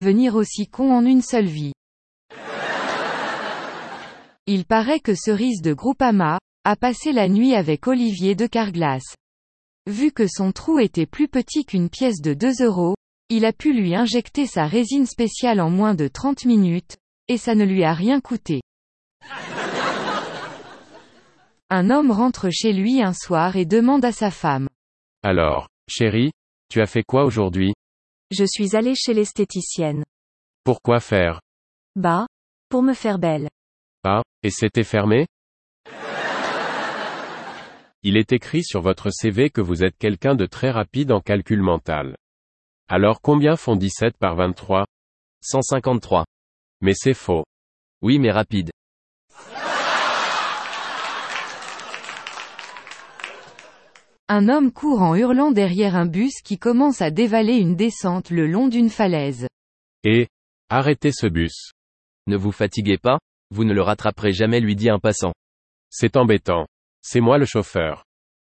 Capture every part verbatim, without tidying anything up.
venir aussi con en une seule vie. Il paraît que Cerise de Groupama a passé la nuit avec Olivier de Carglass. Vu que son trou était plus petit qu'une pièce de deux euros, il a pu lui injecter sa résine spéciale en moins de trente minutes, et ça ne lui a rien coûté. Un homme rentre chez lui un soir et demande à sa femme. Alors, chérie, tu as fait quoi aujourd'hui? Je suis allée chez l'esthéticienne. Pourquoi faire? Bah, pour me faire belle. Ah, et c'était fermé? Il est écrit sur votre C V que vous êtes quelqu'un de très rapide en calcul mental. Alors combien font dix-sept par vingt-trois? cent cinquante-trois. Mais c'est faux. Oui mais rapide. Un homme court en hurlant derrière un bus qui commence à dévaler une descente le long d'une falaise. Et, arrêtez ce bus. Ne vous fatiguez pas, vous ne le rattraperez jamais, lui dit un passant. C'est embêtant. C'est moi le chauffeur.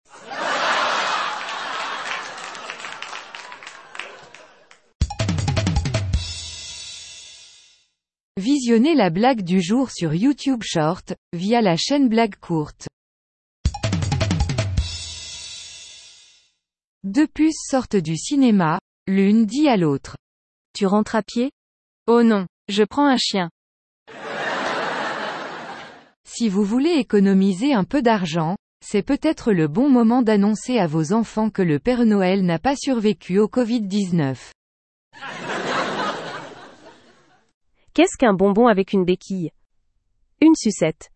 Visionnez la blague du jour sur YouTube Short, via la chaîne Blague Courte. Deux puces sortent du cinéma, l'une dit à l'autre. Tu rentres à pied? Oh non, je prends un chien. Si vous voulez économiser un peu d'argent, c'est peut-être le bon moment d'annoncer à vos enfants que le Père Noël n'a pas survécu au covid dix-neuf. Qu'est-ce qu'un bonbon avec une béquille? Une sucette.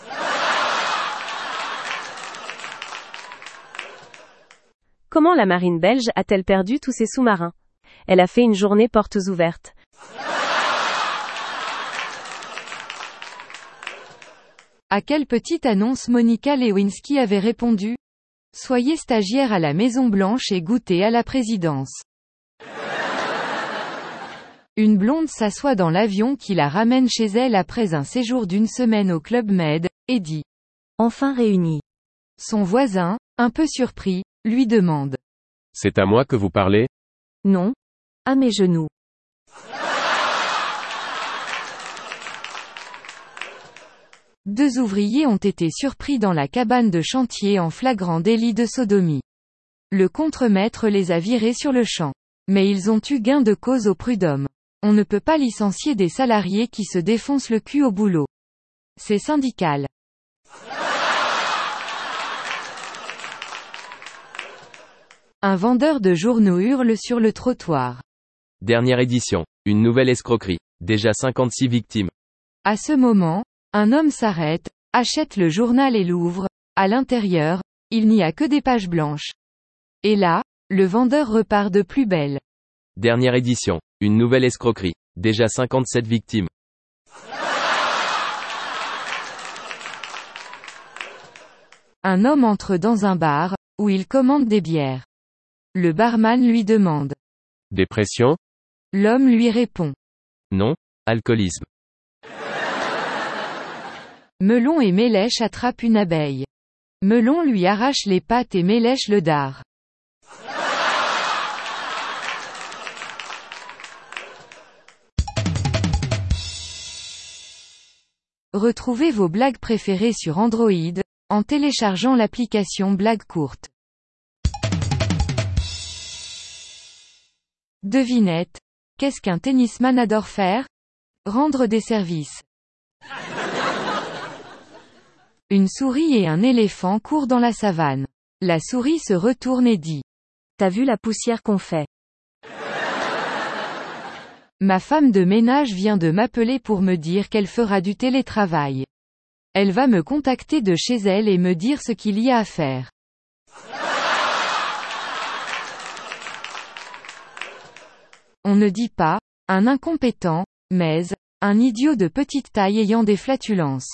Comment la marine belge a-t-elle perdu tous ses sous-marins? Elle a fait une journée portes ouvertes. À quelle petite annonce Monica Lewinsky avait répondu? Soyez stagiaire à la Maison Blanche et goûtez à la présidence. Une blonde s'assoit dans l'avion qui la ramène chez elle après un séjour d'une semaine au Club Med, et dit. Enfin réunis. Son voisin, un peu surpris, lui demande. C'est à moi que vous parlez? Non. À mes genoux. Deux ouvriers ont été surpris dans la cabane de chantier en flagrant délit de sodomie. Le contremaître les a virés sur le champ. Mais ils ont eu gain de cause au prud'homme. On ne peut pas licencier des salariés qui se défoncent le cul au boulot. C'est syndical. Un vendeur de journaux hurle sur le trottoir. Dernière édition. Une nouvelle escroquerie. Déjà cinquante-six victimes. À ce moment, un homme s'arrête, achète le journal et l'ouvre. À l'intérieur, il n'y a que des pages blanches. Et là, le vendeur repart de plus belle. Dernière édition. Une nouvelle escroquerie. Déjà cinquante-sept victimes. Un homme entre dans un bar, où il commande des bières. Le barman lui demande. Dépression? L'homme lui répond. Non, alcoolisme. Melon et Mélèche attrapent une abeille. Melon lui arrache les pattes et Mélèche le dard. Retrouvez vos blagues préférées sur Android, en téléchargeant l'application Blague Courte. Devinette. Qu'est-ce qu'un tennisman adore faire? Rendre des services. Une souris et un éléphant courent dans la savane. La souris se retourne et dit. T'as vu la poussière qu'on fait? Ma femme de ménage vient de m'appeler pour me dire qu'elle fera du télétravail. Elle va me contacter de chez elle et me dire ce qu'il y a à faire. On ne dit pas, un incompétent, mais, un idiot de petite taille ayant des flatulences.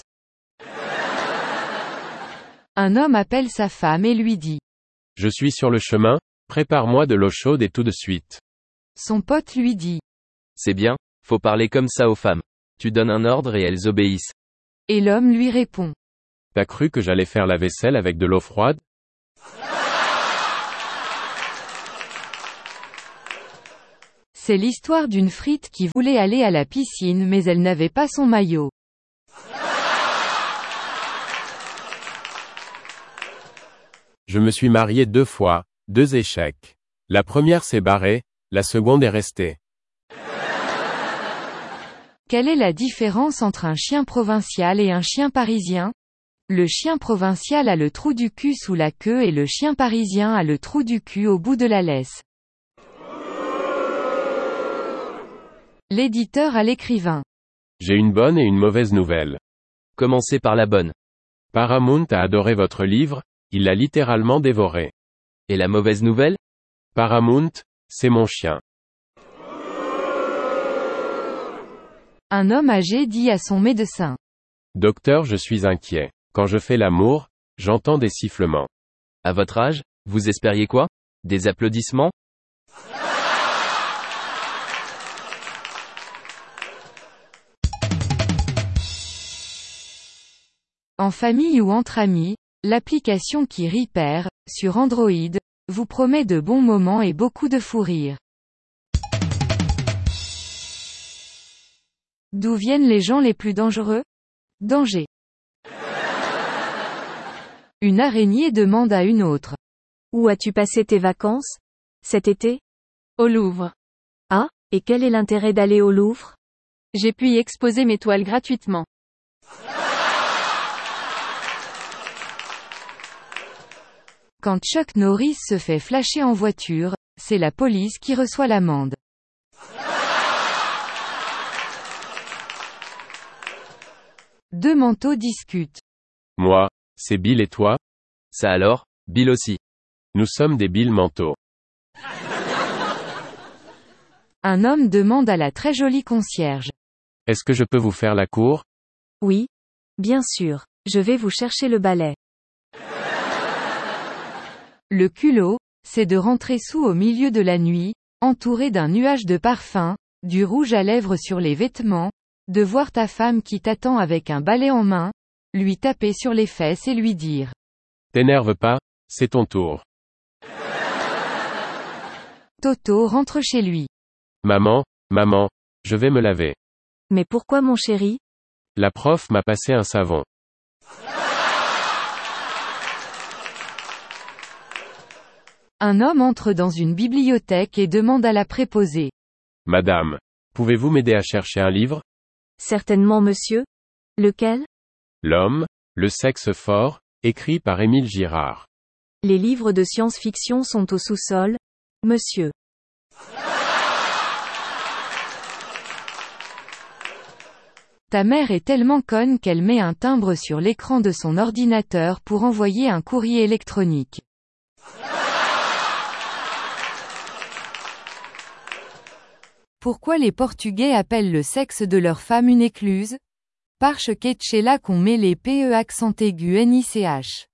Un homme appelle sa femme et lui dit. Je suis sur le chemin, prépare-moi de l'eau chaude et tout de suite. Son pote lui dit. C'est bien, faut parler comme ça aux femmes. Tu donnes un ordre et elles obéissent. Et l'homme lui répond. T'as cru que j'allais faire la vaisselle avec de l'eau froide? C'est l'histoire d'une frite qui voulait aller à la piscine mais elle n'avait pas son maillot. Je me suis marié deux fois, deux échecs. La première s'est barrée, la seconde est restée. Quelle est la différence entre un chien provincial et un chien parisien? Le chien provincial a le trou du cul sous la queue et le chien parisien a le trou du cul au bout de la laisse. L'éditeur à l'écrivain. J'ai une bonne et une mauvaise nouvelle. Commencez par la bonne. Paramount a adoré votre livre, il l'a littéralement dévoré. Et la mauvaise nouvelle? Paramount, c'est mon chien. Un homme âgé dit à son médecin. Docteur, je suis inquiet. Quand je fais l'amour, j'entends des sifflements. À votre âge, vous espériez quoi? Des applaudissements? En famille ou entre amis, l'application qui rit perd, sur Android, vous promet de bons moments et beaucoup de fou rire. D'où viennent les gens les plus dangereux? Danger. Une araignée demande à une autre. Où as-tu passé tes vacances? Cet été? Au Louvre. Ah, et quel est l'intérêt d'aller au Louvre? J'ai pu y exposer mes toiles gratuitement. Quand Chuck Norris se fait flasher en voiture, c'est la police qui reçoit l'amende. Deux manteaux discutent. Moi, c'est Bill et toi? Ça alors, Bill aussi. Nous sommes des Bill manteaux. Un homme demande à la très jolie concierge. Est-ce que je peux vous faire la cour? Oui. Bien sûr. Je vais vous chercher le balai. Le culot, c'est de rentrer sous au milieu de la nuit, entouré d'un nuage de parfum, du rouge à lèvres sur les vêtements, de voir ta femme qui t'attend avec un balai en main, lui taper sur les fesses et lui dire. T'énerve pas, c'est ton tour. Toto rentre chez lui. Maman, maman, je vais me laver. Mais pourquoi mon chéri? La prof m'a passé un savon. Un homme entre dans une bibliothèque et demande à la préposée. Madame, pouvez-vous m'aider à chercher un livre? Certainement monsieur. Lequel? L'homme, le sexe fort, écrit par Émile Girard. Les livres de science-fiction sont au sous-sol, monsieur. Ta mère est tellement conne qu'elle met un timbre sur l'écran de son ordinateur pour envoyer un courrier électronique. Pourquoi les Portugais appellent le sexe de leur femme une écluse? Parce que c'est là qu'on met les P E accent aigu N I C H.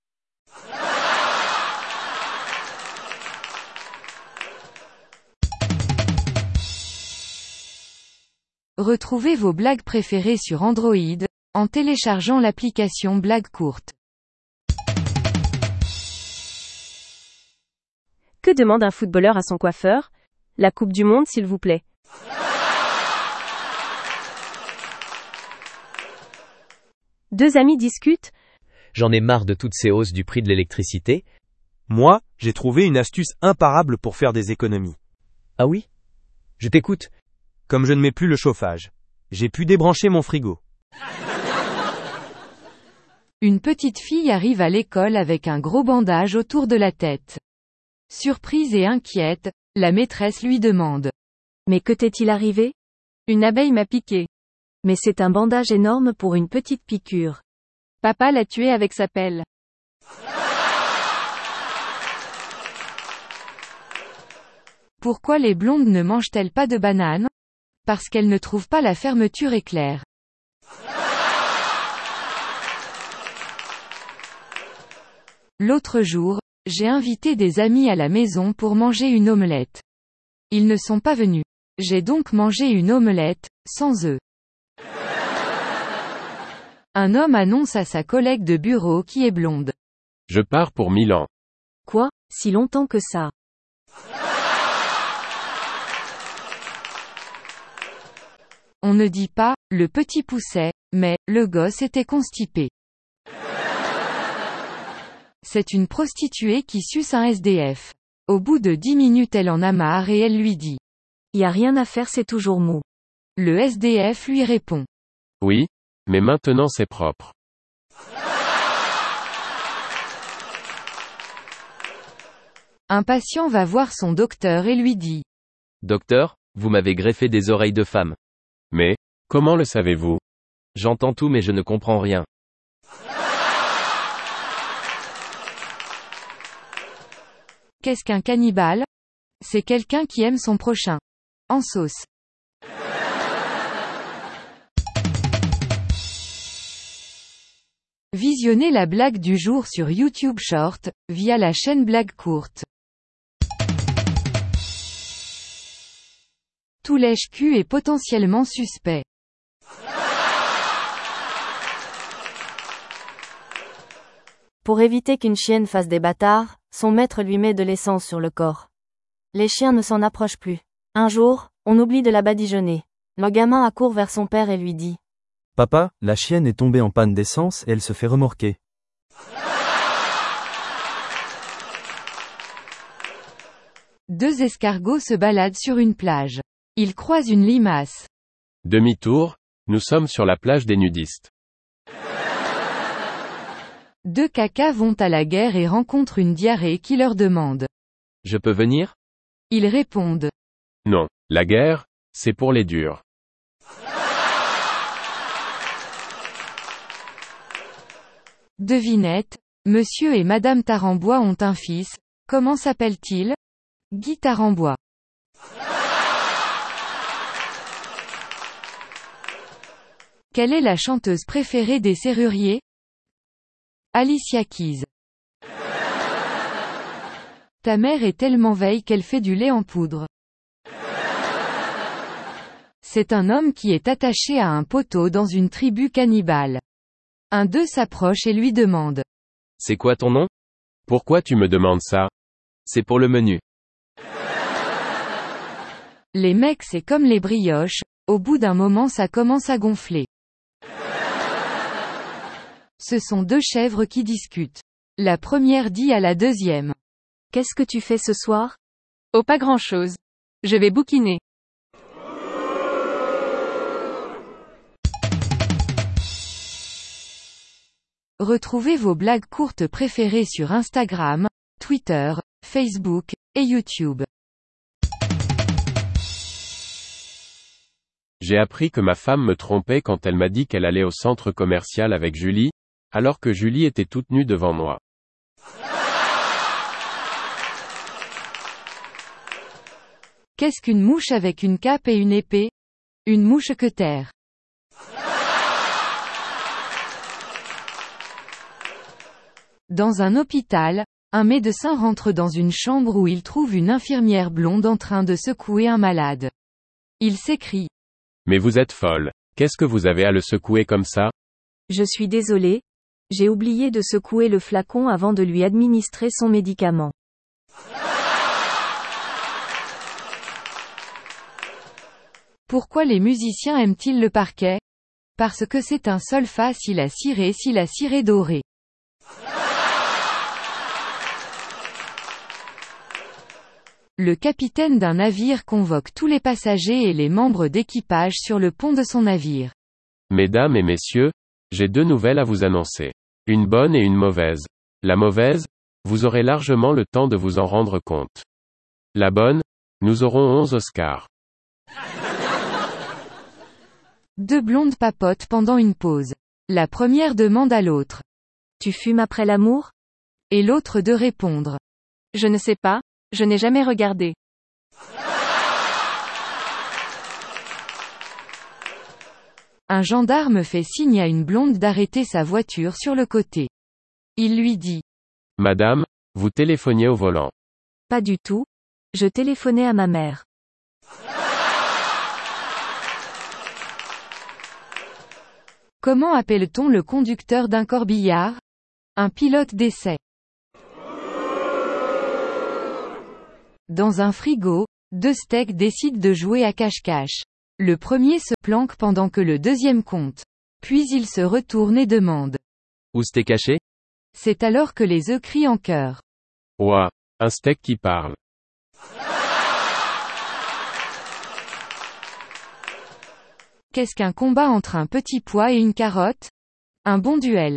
Retrouvez vos blagues préférées sur Android, en téléchargeant l'application Blagues courtes. Que demande un footballeur à son coiffeur? La Coupe du Monde s'il vous plaît. Deux amis discutent. J'en ai marre de toutes ces hausses du prix de l'électricité. Moi, j'ai trouvé une astuce imparable pour faire des économies. Ah oui? Je t'écoute. Comme je ne mets plus le chauffage, j'ai pu débrancher mon frigo. Une petite fille arrive à l'école avec un gros bandage autour de la tête. Surprise et inquiète, la maîtresse lui demande. Mais que t'est-il arrivé? Une abeille m'a piqué. Mais c'est un bandage énorme pour une petite piqûre. Papa l'a tué avec sa pelle. Pourquoi les blondes ne mangent-elles pas de bananes? Parce qu'elles ne trouvent pas la fermeture éclair. L'autre jour, j'ai invité des amis à la maison pour manger une omelette. Ils ne sont pas venus. J'ai donc mangé une omelette, sans œufs. Un homme annonce à sa collègue de bureau qui est blonde. Je pars pour Milan. Quoi? Si longtemps que ça? On ne dit pas, le petit poussait, mais, le gosse était constipé. C'est une prostituée qui suce un S D F. Au bout de dix minutes elle en a marre et elle lui dit. Y a rien à faire, c'est toujours mou. Le S D F lui répond. Oui, mais maintenant c'est propre. Un patient va voir son docteur et lui dit. Docteur, vous m'avez greffé des oreilles de femme. Mais, comment le savez-vous? J'entends tout mais je ne comprends rien. Qu'est-ce qu'un cannibale? C'est quelqu'un qui aime son prochain. En sauce. Visionnez la blague du jour sur YouTube Short, via la chaîne Blague Courte. Tout lèche-cul est potentiellement suspect. Pour éviter qu'une chienne fasse des bâtards, son maître lui met de l'essence sur le corps. Les chiens ne s'en approchent plus. Un jour, on oublie de la badigeonner. Le gamin accourt vers son père et lui dit. Papa, la chienne est tombée en panne d'essence et elle se fait remorquer. Deux escargots se baladent sur une plage. Ils croisent une limace. Demi-tour, nous sommes sur la plage des nudistes. Deux cacas vont à la guerre et rencontrent une diarrhée qui leur demande. Je peux venir? Ils répondent. Non, la guerre, c'est pour les durs. Devinette, Monsieur et Madame Tarambois ont un fils, comment s'appelle-t-il? Guy Tarambois. Quelle est la chanteuse préférée des serruriers? Alicia Keys. Ta mère est tellement veille qu'elle fait du lait en poudre. C'est un homme qui est attaché à un poteau dans une tribu cannibale. Un d'eux s'approche et lui demande. C'est quoi ton nom? Pourquoi tu me demandes ça? C'est pour le menu. Les mecs c'est comme les brioches, au bout d'un moment ça commence à gonfler. Ce sont deux chèvres qui discutent. La première dit à la deuxième. Qu'est-ce que tu fais ce soir? Oh pas grand-chose. Je vais bouquiner. Retrouvez vos blagues courtes préférées sur Instagram, Twitter, Facebook, et YouTube. J'ai appris que ma femme me trompait quand elle m'a dit qu'elle allait au centre commercial avec Julie, alors que Julie était toute nue devant moi. Qu'est-ce qu'une mouche avec une cape et une épée? Une mouche-queutère. Dans un hôpital, un médecin rentre dans une chambre où il trouve une infirmière blonde en train de secouer un malade. Il s'écrie. Mais vous êtes folle. Qu'est-ce que vous avez à le secouer comme ça? Je suis désolé. J'ai oublié de secouer le flacon avant de lui administrer son médicament. Pourquoi les musiciens aiment-ils le parquet? Parce que c'est un sol fa si la ciré si la ciré doré. Le capitaine d'un navire convoque tous les passagers et les membres d'équipage sur le pont de son navire. Mesdames et messieurs, j'ai deux nouvelles à vous annoncer. Une bonne et une mauvaise. La mauvaise, vous aurez largement le temps de vous en rendre compte. La bonne, nous aurons onze Oscars. Deux blondes papotent pendant une pause. La première demande à l'autre. Tu fumes après l'amour? Et l'autre de répondre. Je ne sais pas, je n'ai jamais regardé. Un gendarme fait signe à une blonde d'arrêter sa voiture sur le côté. Il lui dit. Madame, vous téléphoniez au volant. Pas du tout. Je téléphonais à ma mère. Comment appelle-t-on le conducteur d'un corbillard? Un pilote d'essai. Dans un frigo, deux steaks décident de jouer à cache-cache. Le premier se planque pendant que le deuxième compte. Puis il se retourne et demande. Où s'était caché? C'est alors que les œufs crient en chœur. Ouah, un steak qui parle. Qu'est-ce qu'un combat entre un petit pois et une carotte? Un bon duel.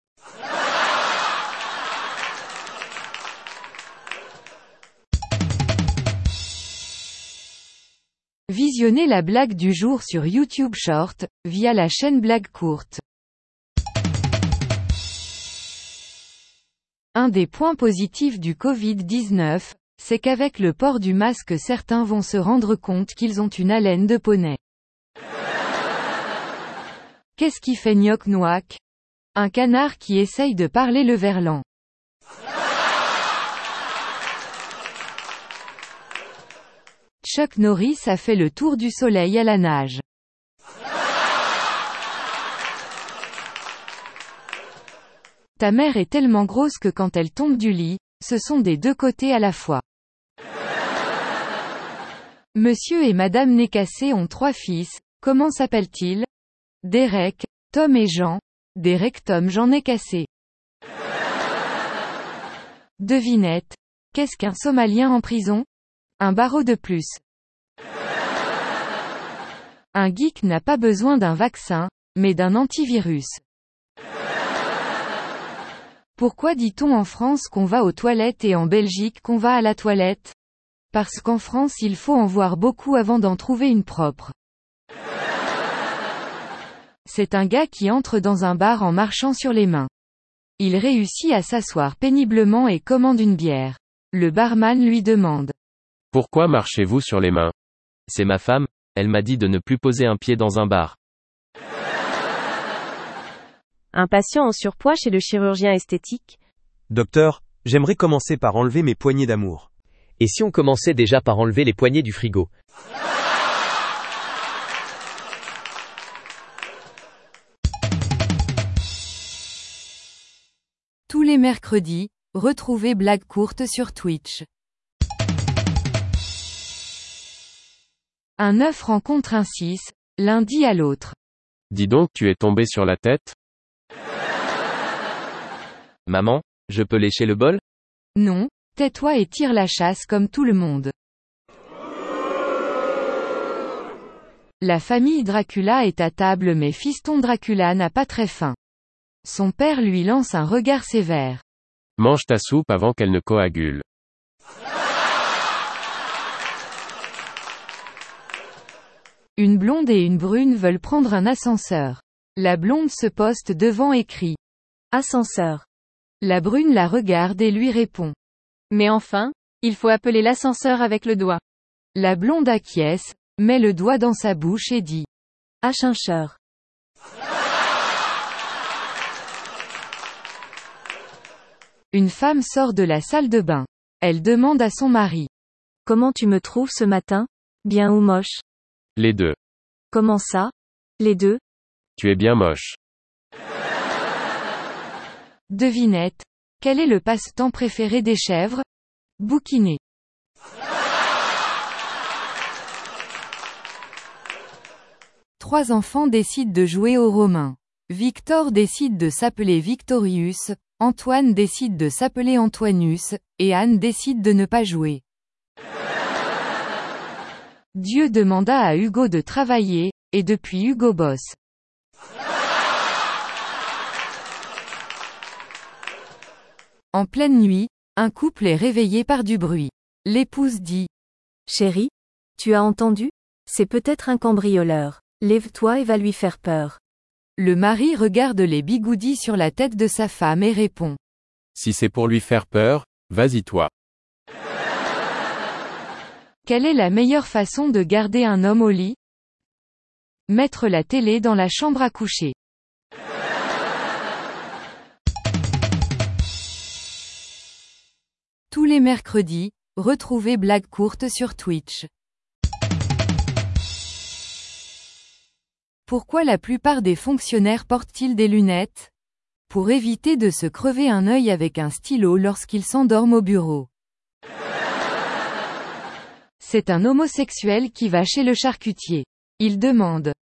Visionnez la blague du jour sur YouTube Short, via la chaîne Blague Courte. Un des points positifs du covid dix-neuf, c'est qu'avec le port du masque certains vont se rendre compte qu'ils ont une haleine de poney. Qu'est-ce qui fait gnoc-noac? Un canard qui essaye de parler le verlan. Chuck Norris a fait le tour du soleil à la nage. Ta mère est tellement grosse que quand elle tombe du lit, ce sont des deux côtés à la fois. Monsieur et Madame Nécassé ont trois fils, comment s'appellent-ils? Derek, Tom et Jean. Derek Tom Jean Nécassé. Devinette. Qu'est-ce qu'un Somalien en prison? Un barreau de plus. Un geek n'a pas besoin d'un vaccin, mais d'un antivirus. Pourquoi dit-on en France qu'on va aux toilettes et en Belgique qu'on va à la toilette? Parce qu'en France il faut en voir beaucoup avant d'en trouver une propre. C'est un gars qui entre dans un bar en marchant sur les mains. Il réussit à s'asseoir péniblement et commande une bière. Le barman lui demande. Pourquoi marchez-vous sur les mains? C'est ma femme, elle m'a dit de ne plus poser un pied dans un bar. Un patient en surpoids chez le chirurgien esthétique. Docteur, j'aimerais commencer par enlever mes poignées d'amour. Et si on commençait déjà par enlever les poignées du frigo? Tous les mercredis, retrouvez Blague Courte sur Twitch. Un œuf rencontre un six, l'un dit à l'autre. Dis donc, tu es tombé sur la tête? Maman, je peux lécher le bol? Non, tais-toi et tire la chasse comme tout le monde. La famille Dracula est à table mais fiston Dracula n'a pas très faim. Son père lui lance un regard sévère. Mange ta soupe avant qu'elle ne coagule. Une blonde et une brune veulent prendre un ascenseur. La blonde se poste devant et crie. Ascenseur. La brune la regarde et lui répond. Mais enfin, il faut appeler l'ascenseur avec le doigt. La blonde acquiesce, met le doigt dans sa bouche et dit. Achincheur. Une femme sort de la salle de bain. Elle demande à son mari. Comment tu me trouves ce matin? Bien ou moche? Les deux. Comment ça? Les deux? Tu es bien moche. Devinette. Quel est le passe-temps préféré des chèvres? Bouquiner. Trois enfants décident de jouer aux Romains. Victor décide de s'appeler Victorius, Antoine décide de s'appeler Antoinus, et Anne décide de ne pas jouer. Dieu demanda à Hugo de travailler, et depuis Hugo bosse. En pleine nuit, un couple est réveillé par du bruit. L'épouse dit. Chérie, tu as entendu? C'est peut-être un cambrioleur. Lève-toi et va lui faire peur. Le mari regarde les bigoudis sur la tête de sa femme et répond. Si c'est pour lui faire peur, vas-y toi. Quelle est la meilleure façon de garder un homme au lit? Mettre la télé dans la chambre à coucher. Tous les mercredis, retrouvez Blague Courte sur Twitch. Pourquoi la plupart des fonctionnaires portent-ils des lunettes? Pour éviter de se crever un œil avec un stylo lorsqu'ils s'endorment au bureau. C'est un homosexuel qui va chez le charcutier. Il demande.